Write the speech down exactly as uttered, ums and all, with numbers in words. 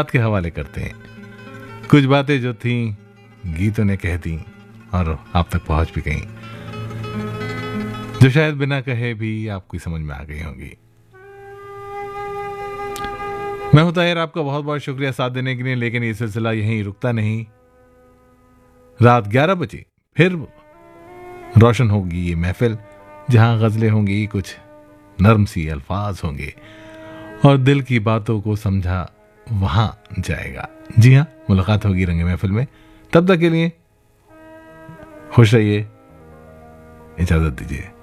बात के हवाले करते हैं। कुछ बातें जो थीं गीतों ने कह दी और आप तक पहुंच भी गईं, जो शायद बिना कहे भी आपकी समझ में आ गई होंगी। मैं हूं ताहिर, आपका बहुत बहुत शुक्रिया साथ देने के लिए। लेकिन ये सिलसिला यहीं रुकता नहीं। रात ग्यारह बजे फिर रोशन होगी ये महफिल, जहां गजलें होंगी, कुछ नर्म सी अल्फाज होंगे और दिल की बातों को समझा वहां जाएगा। जी हां, मुलाकात होगी रंग महफिल में। तब तक के लिए खुश रहिए, इजाजत दीजिए।